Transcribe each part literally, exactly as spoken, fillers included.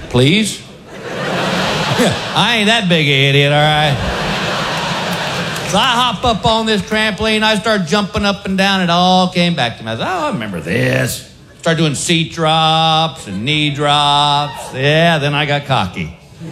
Please? I ain't that big an idiot, all right? So I hop up on this trampoline. I start jumping up and down. It all came back to me. I said, oh, I remember this. Start doing seat drops and knee drops. Yeah, then I got cocky.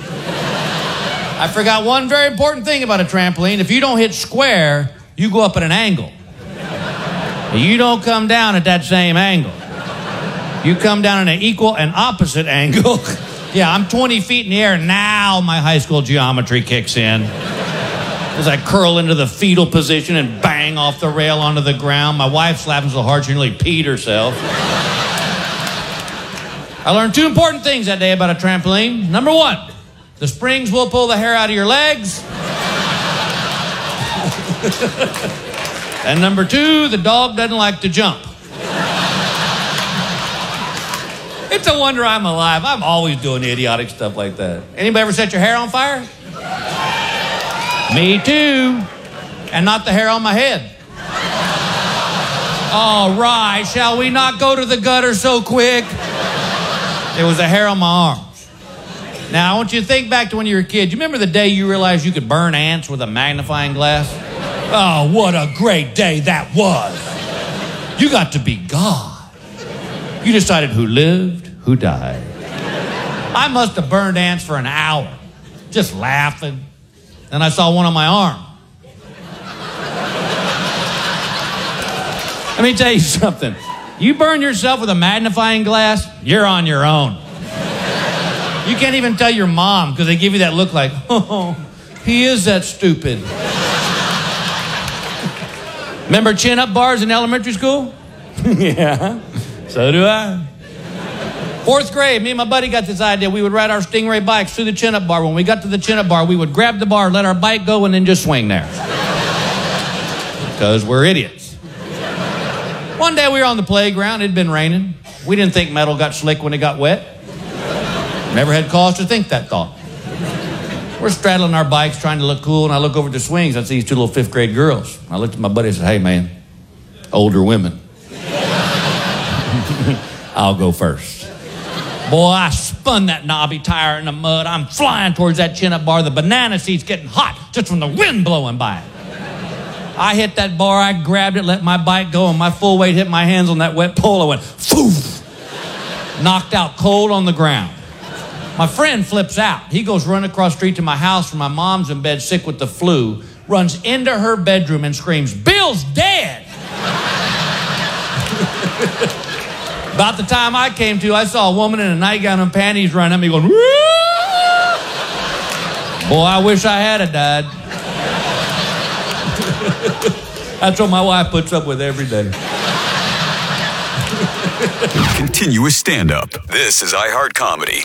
I forgot one very important thing about a trampoline. If you don't hit square, you go up at an angle. You don't come down at that same angle. You come down at an equal and opposite angle. Yeah, I'm twenty feet in the air. Now my high school geometry kicks in. As I curl into the fetal position and bang off the rail onto the ground. My wife's laughing so hard she nearly peed herself. I learned two important things that day about a trampoline. Number one, the springs will pull the hair out of your legs. And number two, the dog doesn't like to jump. It's a wonder I'm alive. I'm always doing idiotic stuff like that. Anybody ever set your hair on fire? Me too. And not the hair on my head. All right, shall we not go to the gutter so quick? It was the hair on my arms. Now, I want you to think back to when you were a kid. You remember the day you realized you could burn ants with a magnifying glass? Oh, what a great day that was. You got to be God. You decided who lived, who died. I must have burned ants for an hour, just laughing. Then I saw one on my arm. Let me tell you something. You burn yourself with a magnifying glass, you're on your own. You can't even tell your mom because they give you that look like, oh, he is that stupid. Remember chin-up bars in elementary school? Yeah, so do I. Fourth grade, me and my buddy got this idea. We would ride our Stingray bikes through the chin-up bar. When we got to the chin-up bar, we would grab the bar, let our bike go, and then just swing there. Because we're idiots. One day we were on the playground. It had been raining. We didn't think metal got slick when it got wet. Never had cause to think that thought. We're straddling our bikes trying to look cool, and I look over at the swings. I see these two little fifth grade girls. I looked at my buddy and said, hey, man, older women. I'll go first. Boy, I spun that knobby tire in the mud. I'm flying towards that chin-up bar. The banana seat's getting hot just from the wind blowing by it. I hit that bar. I grabbed it, let my bike go, and my full weight hit my hands on that wet pole. I went, poof, knocked out cold on the ground. My friend flips out. He goes running across the street to my house where my mom's in bed sick with the flu, runs into her bedroom and screams, Bill's dead! About the time I came to, I saw a woman in a nightgown and panties running at me going, woo! Boy, I wish I had a died. That's what my wife puts up with every day. Continuous stand-up. This is iHeart Comedy.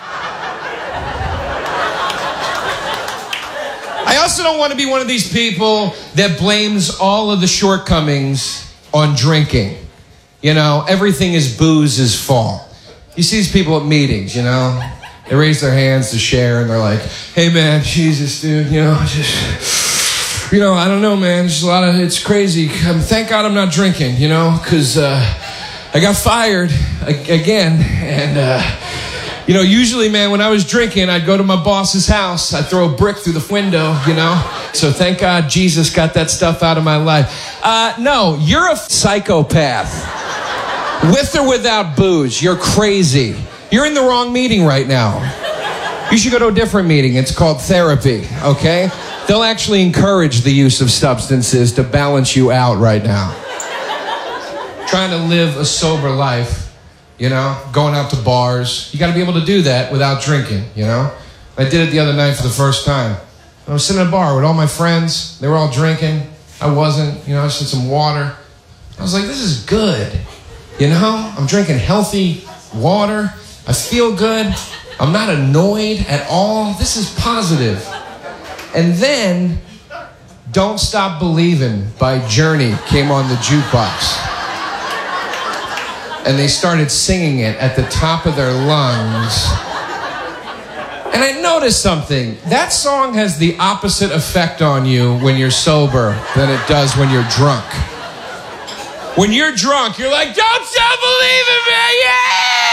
I also don't want to be one of these people that blames all of the shortcomings on drinking. You know, everything is booze's fault. You see these people at meetings, you know, they raise their hands to share and they're like, hey man, Jesus, dude, you know, just, you know, I don't know, man, there's a lot of, it's crazy. Um, thank God I'm not drinking, you know, because uh, I got fired again. And, uh, you know, usually, man, when I was drinking, I'd go to my boss's house. I'd throw a brick through the window, you know. So thank God Jesus got that stuff out of my life. Uh, no, you're a psychopath. With or without booze, you're crazy. You're in the wrong meeting right now. You should go to a different meeting. It's called therapy, okay? They'll actually encourage the use of substances to balance you out right now. Trying to live a sober life. You know, going out to bars. You got to be able to do that without drinking, you know. I did it the other night for the first time. I was sitting at a bar with all my friends. They were all drinking. I wasn't, you know, I just had some water. I was like, this is good. You know, I'm drinking healthy water. I feel good. I'm not annoyed at all. This is positive. And then, Don't Stop Believin' by Journey came on the jukebox. And they started singing it at the top of their lungs. And I noticed something. That song has the opposite effect on you when you're sober than it does when you're drunk. When you're drunk, you're like, don't stop believing me, yeah!